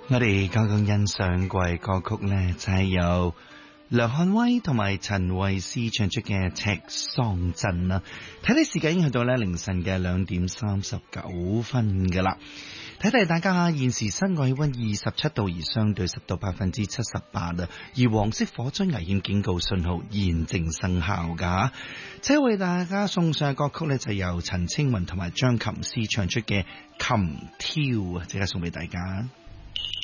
我哋剛剛欣賞過嘅歌曲呢，就係由梁漢威同埋陳慧思唱出嘅《赤桑鎮》啦。睇睇時間已經去到咧凌晨嘅2:39噶啦。睇睇大家現時室外氣溫27度，而相對濕度78%啦。而黃色火災危險警告信號現正生效噶。即係為大家送上嘅歌曲呢，就由陳清雲同埋張琴師唱出嘅《琴挑》啊，即刻送俾大家。